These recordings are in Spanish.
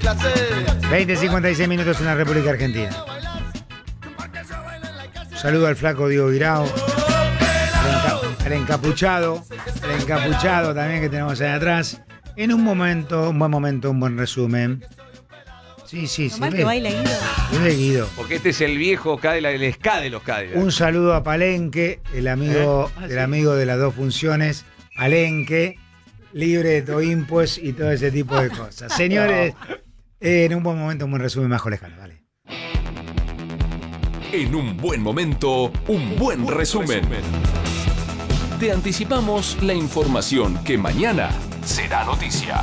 20:56 minutos en la República Argentina. Saludo al flaco Diego Guirao, al encapuchado también que tenemos ahí atrás. En un buen momento, un buen resumen. Sí, Normal que baila Guido. Es Guido. Porque este es el viejo Cadillac, el ska de los Cadillac. Un saludo a Palenque, el amigo de las dos funciones. Palenque, libre de todo impuestos y todo ese tipo de cosas. Señores, en un buen momento, un buen resumen más lejano, vale. En un buen momento, un buen resumen. Te anticipamos la información que mañana será noticia.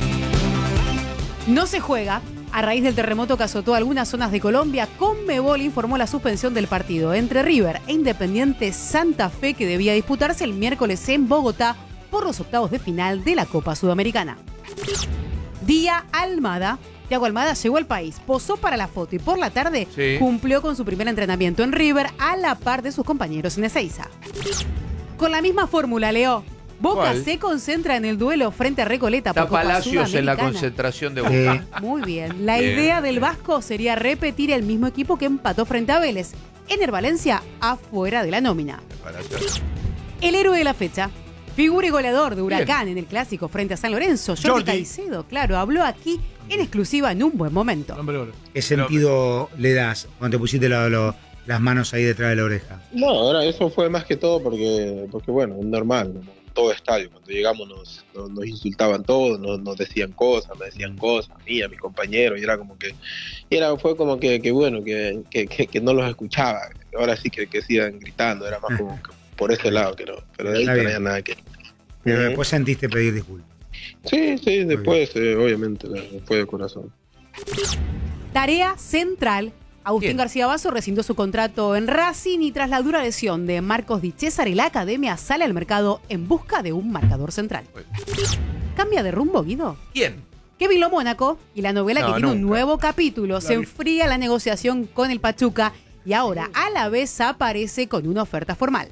No se juega. A raíz del terremoto que azotó algunas zonas de Colombia, Conmebol informó la suspensión del partido entre River e Independiente Santa Fe que debía disputarse el miércoles en Bogotá por los octavos de final de la Copa Sudamericana. Día Almada. Thiago Almada llegó al país, posó para la foto y por la tarde cumplió con su primer entrenamiento en River a la par de sus compañeros en Ezeiza. Con la misma fórmula, Leo. Boca se concentra en el duelo frente a Recoleta por Está Copa Palacios en la Sudamericana. concentración de Boca. Muy bien. La idea del Vasco sería repetir el mismo equipo que empató frente a Vélez. Ener Valencia afuera de la nómina. El héroe de la fecha, figura y goleador de Huracán en el clásico frente a San Lorenzo, Jordi Caicedo, claro, habló aquí en exclusiva en un buen momento. ¿Qué sentido le das cuando te pusiste las manos ahí detrás de la oreja? No, ahora eso fue más que todo porque bueno, es normal, ¿no? Todo estadio, cuando llegamos nos insultaban todos, nos decían cosas, me decían cosas, a mí, a mis compañeros, y era como que, fue como que bueno, que no los escuchaba, ahora sí que sigan gritando, era más como que por ese lado que no, pero de ahí no había nada que... Pero después sentiste pedir disculpas. Sí, después, obviamente, fue de corazón. Tarea central. Agustín García Basso rescindió su contrato en Racing y tras la dura lesión de Marcos Di Cesare, la academia sale al mercado en busca de un marcador central. ¿Cambia de rumbo, Guido? ¿Quién? Kevin Lo Mónaco y la novela que tiene un nuevo capítulo. Se enfría la negociación con el Pachuca y ahora a la vez aparece con una oferta formal.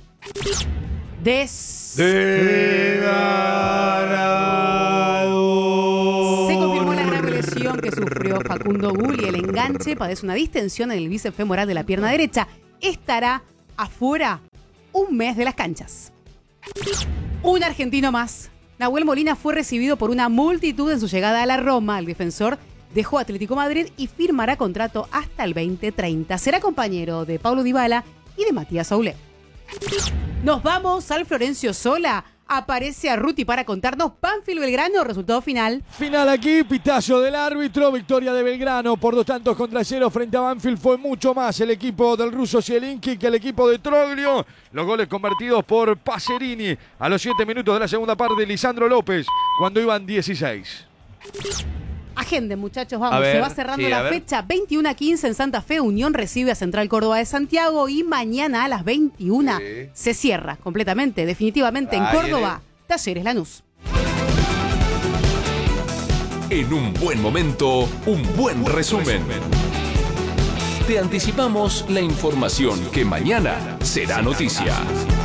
Se confirmó la grave lesión que sufrió Facundo Gulli. El enganche padece una distensión en el bíceps femoral de la pierna derecha. Estará afuera un mes de las canchas. Un argentino más. Nahuel Molina fue recibido por una multitud en su llegada a la Roma. El defensor dejó Atlético Madrid y firmará contrato hasta el 2030. Será compañero de Paulo Dybala y de Matías Aulé. Nos vamos al Florencio Sola. Aparece Arruti para contarnos Banfield Belgrano, resultado final. Final aquí, pitazo del árbitro, victoria de Belgrano por 2-0 frente a Banfield. Fue mucho más el equipo del ruso Zielinski que el equipo de Troglio. Los goles convertidos por Pacerini a los 7 minutos de la segunda parte, Lisandro López, cuando iban 16. Agenden, muchachos, vamos. Se va cerrando la fecha. 21:15 en Santa Fe. Unión recibe a Central Córdoba de Santiago. Y mañana a las 21 se cierra completamente, definitivamente en Córdoba, Talleres Lanús. En un buen momento, un buen resumen. Te anticipamos la información que mañana será noticia.